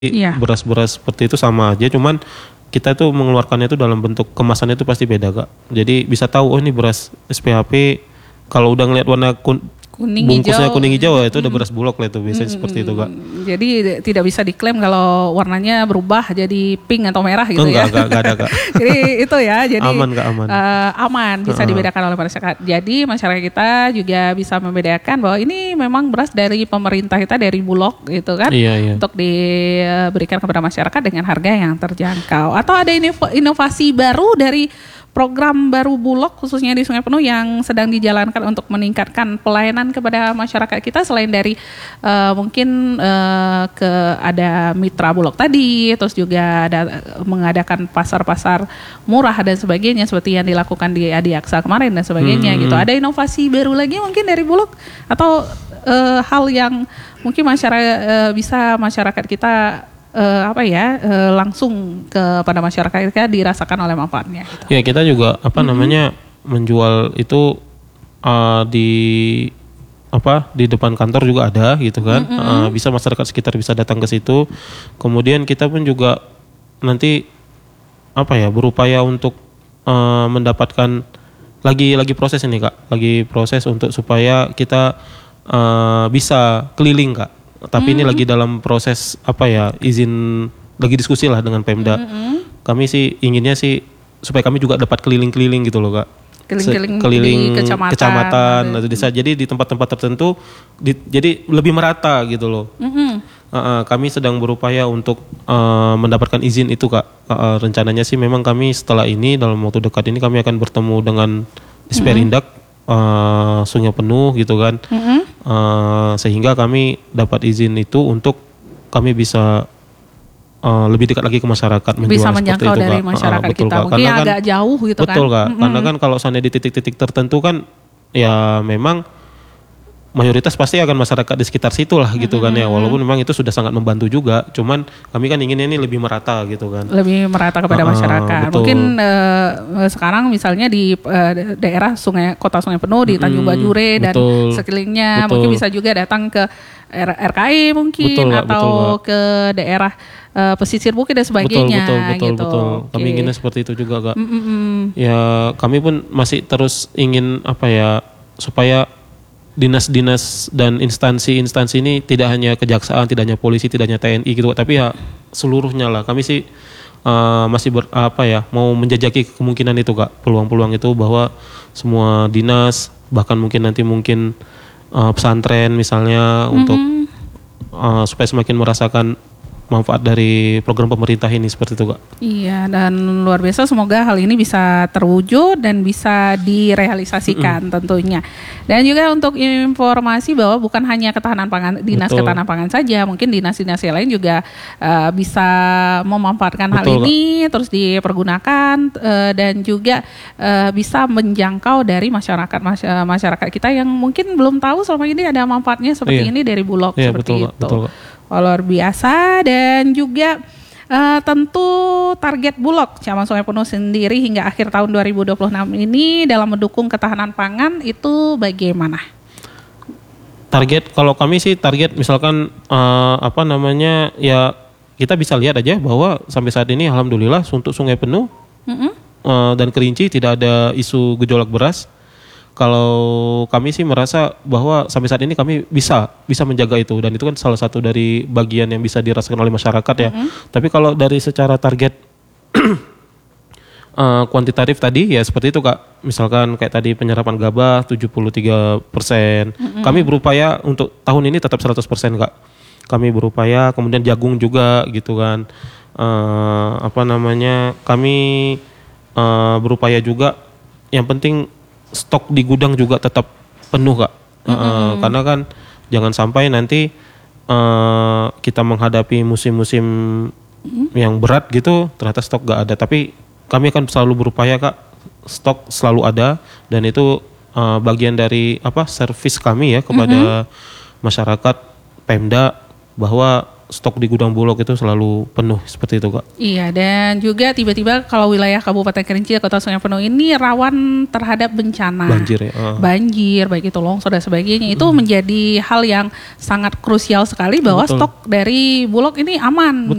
Iya. beras-beras seperti itu sama aja, cuman kita tuh mengeluarkannya itu dalam bentuk kemasannya itu pasti beda Kak. Jadi bisa tahu ini beras SPHP kalau udah ngeliat warna Kuning bungkusnya hijau. kuning hijau ya itu udah beras Bulog lah itu biasanya seperti itu Kak. Jadi tidak bisa diklaim kalau warnanya berubah jadi pink atau merah gitu ya. Enggak ada Kak. Jadi itu ya, jadi Aman Kak, aman. aman bisa dibedakan oleh masyarakat. Jadi masyarakat kita juga bisa membedakan bahwa ini memang beras dari pemerintah kita, dari Bulog gitu kan, Iya. untuk diberikan kepada masyarakat dengan harga yang terjangkau. Atau ada inovasi baru dari program baru Bulog khususnya di Sungai Penuh yang sedang dijalankan untuk meningkatkan pelayanan kepada masyarakat kita, selain dari mungkin ada mitra Bulog tadi, terus juga ada mengadakan pasar-pasar murah dan sebagainya seperti yang dilakukan di Adiaksa kemarin dan sebagainya gitu. Ada inovasi baru lagi mungkin dari Bulog atau hal yang mungkin masyarakat kita langsung kepada masyarakat kita dirasakan oleh manfaatnya gitu. Ya kita juga namanya menjual itu di depan kantor juga ada gitu kan. Bisa masyarakat sekitar bisa datang ke situ. Kemudian kita pun juga nanti berupaya untuk mendapatkan lagi proses ini Kak. Lagi proses untuk supaya kita bisa keliling Kak. Tapi ini lagi dalam proses izin, lagi diskusi lah dengan Pemda. Kami sih inginnya sih supaya kami juga dapat keliling-keliling gitu loh Kak. Keliling di kecamatan atau desa. Jadi di tempat-tempat tertentu jadi lebih merata gitu loh. Kami sedang berupaya untuk mendapatkan izin itu Kak. Rencananya sih memang kami setelah ini dalam waktu dekat ini kami akan bertemu dengan Disperindak Sungai Penuh gitu kan. Sehingga kami dapat izin itu untuk kami bisa lebih dekat lagi ke masyarakat, bisa menjangkau dari masyarakat betul, kita. Kak. Mungkin Karena agak jauh gitu betul, kan. Kak. Karena kan kalau seandainya di titik-titik tertentu kan ya memang mayoritas pasti akan masyarakat di sekitar situ lah gitu kan ya. Walaupun memang itu sudah sangat membantu juga, cuman kami kan inginnya ini lebih merata gitu kan. Lebih merata kepada masyarakat. Betul. Mungkin sekarang misalnya di daerah Kota Sungai Penuh di Tanjung Bajure dan sekelilingnya, mungkin bisa juga datang ke RKI mungkin, atau ke daerah pesisir Bukit dan sebagainya. Betul. Kami inginnya seperti itu juga Kak. Ya kami pun masih terus ingin supaya dinas-dinas dan instansi-instansi ini tidak hanya kejaksaan, tidak hanya polisi, tidak hanya TNI gitu, tapi ya seluruhnya lah. Kami sih masih mau menjajaki kemungkinan itu Kak, peluang-peluang itu bahwa semua dinas, bahkan mungkin pesantren misalnya untuk supaya semakin merasakan manfaat dari program pemerintah ini seperti itu Kak. Iya, dan luar biasa, semoga hal ini bisa terwujud dan bisa direalisasikan tentunya. Dan juga untuk informasi bahwa bukan hanya ketahanan pangan, dinas ketahanan pangan saja, mungkin dinas-dinas yang lain juga bisa memanfaatkan hal ini terus dipergunakan dan juga bisa menjangkau dari masyarakat kita yang mungkin belum tahu selama ini ada manfaatnya seperti ini dari Bulog seperti itu. Betul. Luar biasa. Dan juga tentu target Bulog Cabang Sungai Penuh sendiri hingga akhir tahun 2026 ini dalam mendukung ketahanan pangan itu bagaimana? Target, kalau kami sih target misalkan ya kita bisa lihat aja bahwa sampai saat ini alhamdulillah untuk Sungai Penuh dan Kerinci tidak ada isu gejolak beras. Kalau kami sih merasa bahwa sampai saat ini kami bisa menjaga itu, dan itu kan salah satu dari bagian yang bisa dirasakan oleh masyarakat ya. Tapi kalau dari secara target kuantitatif tadi ya seperti itu Kak. Misalkan kayak tadi penyerapan gabah 73%. Kami berupaya untuk tahun ini tetap 100% Kak. Kami berupaya, kemudian jagung juga gitu kan. Kami berupaya juga, yang penting stok di gudang juga tetap penuh Kak. Karena kan jangan sampai nanti kita menghadapi musim-musim yang berat gitu ternyata stok gak ada. Tapi kami akan selalu berupaya Kak, stok selalu ada, dan itu bagian dari servis kami ya kepada masyarakat, Pemda, bahwa stok di gudang Bulog itu selalu penuh seperti itu Kak. Iya, dan juga tiba-tiba kalau wilayah Kabupaten Kerinci, Kota Sungai Penuh ini rawan terhadap bencana. Banjir ya. Banjir, baik itu longsor dan sebagainya. Itu menjadi hal yang sangat krusial sekali bahwa Betul. stok dari Bulog ini aman.